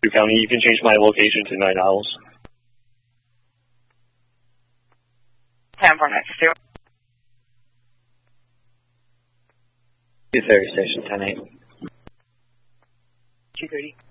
County. You can change my location to Night Owls. 10-4-9-2. Ferry Station 10-8. 230.